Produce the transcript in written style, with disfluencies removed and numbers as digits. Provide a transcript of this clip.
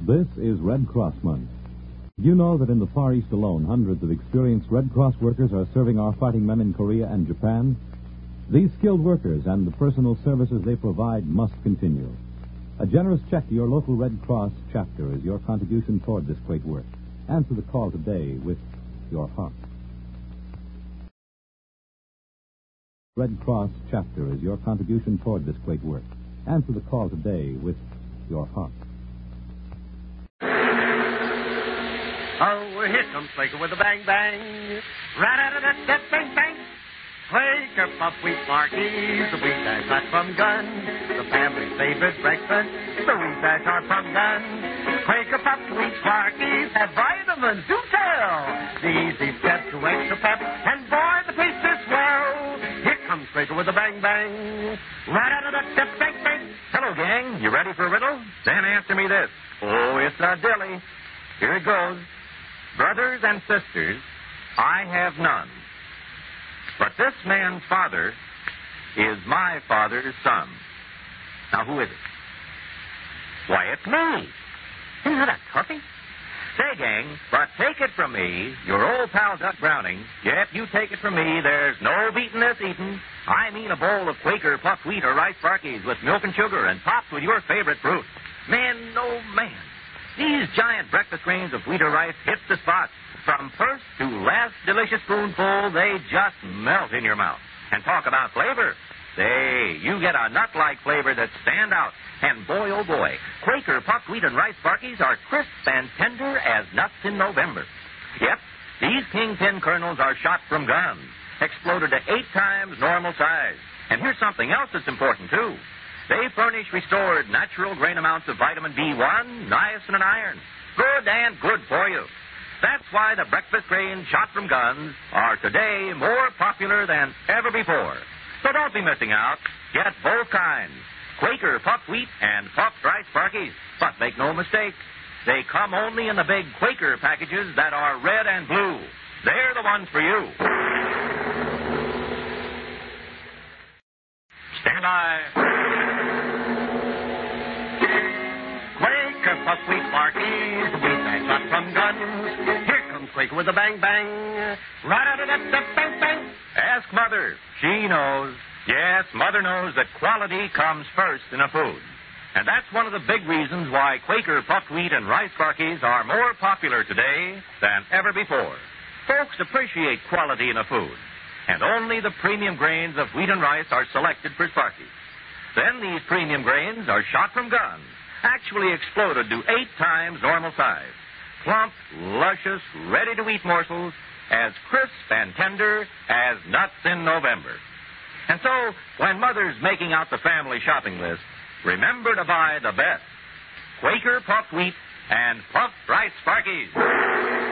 This is Red Cross Month. You know that in the Far East alone, hundreds of experienced Red Cross workers are serving our fighting men in Korea and Japan? These skilled workers and the personal services they provide must continue. A generous check to your local Red Cross chapter is your contribution toward this great work. Answer the call today with your heart. Red Cross chapter is your contribution toward this great work. Answer the call today with your heart. Oh, here comes Quaker with a bang-bang. Rat-a-tat-tat-bang-bang. Quaker puff wheat Marquis, the wheat dash hot from gun. The family's favorite breakfast, the wheat dash hot from gun. Quaker puff wheat Marquis have vitamins, do tell. The easy step to extra pep, and boy, the taste is swell. Here comes Quaker with a bang-bang. Rat-a-tat-tat-bang-bang. Hello, gang. You ready for a riddle? Then answer me this. Oh, it's a dilly. Here it goes. Brothers and sisters, I have none. But this man's father is my father's son. Now, who is it? Why, it's me. Isn't that a toughie? Say, gang, but take it from me, your old pal Duck Browning. Yep, you take it from me, there's no beating this eating. I mean a bowl of Quaker puffed wheat or rice Sparkies with milk and sugar and topped with your favorite fruit. Man, oh man, these giant breakfast grains of wheat or rice hit the spot. From first to last delicious spoonful, they just melt in your mouth. And talk about flavor. Say, you get a nut-like flavor that stand out. And boy, oh boy, Quaker puffed wheat and rice Sparkies are crisp and tender as nuts in November. Yep, these kingpin kernels are shot from guns, exploded to 8 times normal size. And here's something else that's important, too. They furnish restored natural grain amounts of vitamin B1, niacin, and iron. Good and good for you. That's why the breakfast grains shot from guns are today more popular than ever before. So don't be missing out. Get both kinds. Quaker puffed wheat and puffed rice Sparkies. But make no mistake, they come only in the big Quaker packages that are red and blue. They're the ones for you. Stand by. Quaker puff wheat Marquis, the wheat dash hot from guns. Here comes Quaker with a bang-bang. Rat-a-tat-tat-bang-bang. Ask Mother. She knows. Yes, Mother knows that quality comes first in a food. And that's one of the big reasons why Quaker puffed wheat and rice Sparkies are more popular today than ever before. Folks appreciate quality in a food. And only the premium grains of wheat and rice are selected for Sparkies. Then these premium grains are shot from guns, actually exploded to 8 times normal size. Plump, luscious, ready-to-eat morsels, as crisp and tender as nuts in November. And so, when Mother's making out the family shopping list, remember to buy the best Quaker puffed wheat and puffed rice Sparkies.